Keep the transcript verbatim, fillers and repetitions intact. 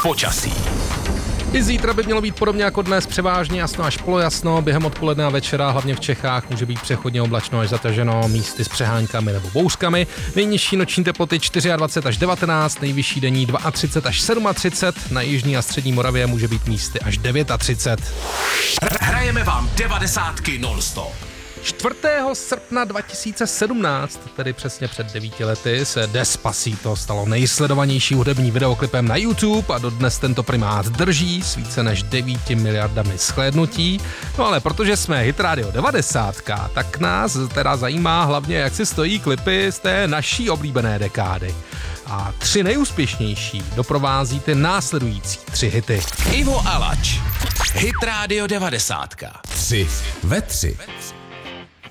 Počasí. I zítra by mělo být podobně jako dnes, převážně jasno až polojasno, během odpoledne a večera, hlavně v Čechách, může být přechodně oblačno až zataženo, místy s přeháňkami nebo bouřkami. Nejnižší noční teploty dvacet čtyři až devatenáct, nejvyšší denní třicet dva až třicet sedm, na jižní a střední Moravě může být místy až třicet devět. Hrajeme vám devadesátky non-stop. čtvrtého srpna dva tisíce sedmnáct, tedy přesně před devíti lety, se Despacito stalo nejsledovanější hudební videoklipem na YouTube a dodnes tento primát drží s více než devíti miliardami shlédnutí. No ale protože jsme Hit Radio devadesát, tak nás teda zajímá hlavně, jak si stojí klipy z té naší oblíbené dekády. A tři nejúspěšnější doprovází ty následující tři hity. Ivo Alač, Hit Radio devadesát. Tři ve tři.